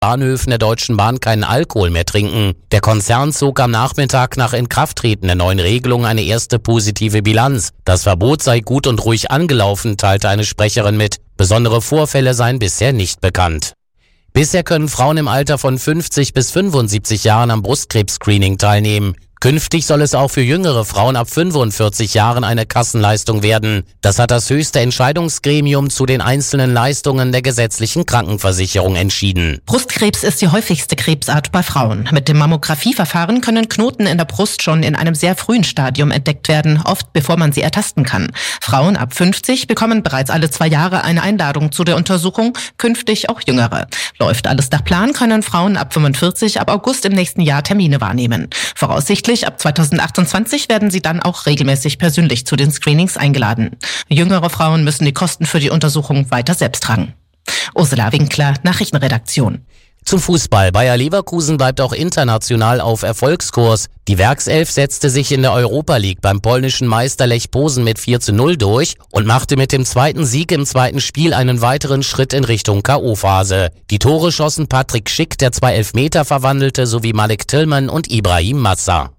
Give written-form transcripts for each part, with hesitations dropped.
Bahnhöfen der Deutschen Bahn keinen Alkohol mehr trinken. Der Konzern zog am Nachmittag nach Inkrafttreten der neuen Regelung eine erste positive Bilanz. Das Verbot sei gut und ruhig angelaufen, teilte eine Sprecherin mit. Besondere Vorfälle seien bisher nicht bekannt. Bisher können Frauen im Alter von 50 bis 75 Jahren am Brustkrebs-Screening teilnehmen. Künftig soll es auch für jüngere Frauen ab 45 Jahren eine Kassenleistung werden. Das hat das höchste Entscheidungsgremium zu den einzelnen Leistungen der gesetzlichen Krankenversicherung entschieden. Brustkrebs ist die häufigste Krebsart bei Frauen. Mit dem Mammografieverfahren können Knoten in der Brust schon in einem sehr frühen Stadium entdeckt werden, oft bevor man sie ertasten kann. Frauen ab 50 bekommen bereits alle 2 Jahre eine Einladung zu der Untersuchung, künftig auch jüngere. Läuft alles nach Plan, können Frauen ab 45 ab August im nächsten Jahr Termine wahrnehmen. Voraussichtlich ab 2028 werden sie dann auch regelmäßig persönlich zu den Screenings eingeladen. Jüngere Frauen müssen die Kosten für die Untersuchung weiter selbst tragen. Ursula Winkler, Nachrichtenredaktion. Zum Fußball. Bayer Leverkusen bleibt auch international auf Erfolgskurs. Die Werkself setzte sich in der Europa League beim polnischen Meister Lech Posen mit 4:0 durch und machte mit dem zweiten Sieg im zweiten Spiel einen weiteren Schritt in Richtung K.O.-Phase. Die Tore schossen Patrick Schick, der 2 Elfmeter verwandelte, sowie Malik Tillman und Ibrahim Massa.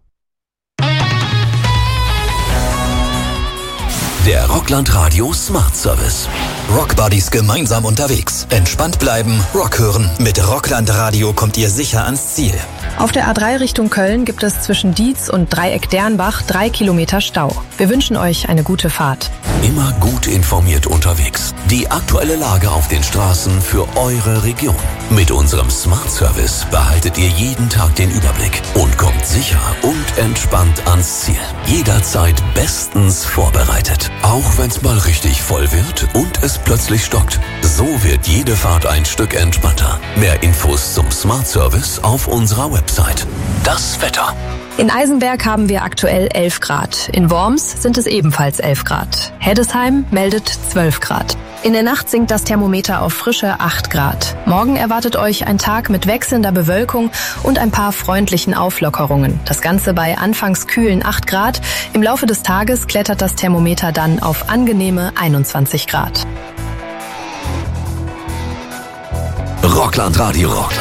Der Rockland Radio Smart Service. Rockbuddies gemeinsam unterwegs. Entspannt bleiben, Rock hören. Mit Rockland Radio kommt ihr sicher ans Ziel. Auf der A3 Richtung Köln gibt es zwischen Dietz und Dreieck-Dernbach 3 Kilometer Stau. Wir wünschen euch eine gute Fahrt. Immer gut informiert unterwegs. Die aktuelle Lage auf den Straßen für eure Region. Mit unserem Smart Service behaltet ihr jeden Tag den Überblick und kommt sicher und entspannt ans Ziel. Jederzeit bestens vorbereitet. Auch wenn es mal richtig voll wird und es plötzlich stockt. So wird jede Fahrt ein Stück entspannter. Mehr Infos zum Smart Service auf unserer Website. Das Wetter. In Eisenberg haben wir aktuell 11 Grad. In Worms sind es ebenfalls 11 Grad. Heddesheim meldet 12 Grad. In der Nacht sinkt das Thermometer auf frische 8 Grad. Morgen erwartet euch ein Tag mit wechselnder Bewölkung und ein paar freundlichen Auflockerungen. Das Ganze bei anfangs kühlen 8 Grad. Im Laufe des Tages klettert das Thermometer dann auf angenehme 21 Grad. Rockland Radio.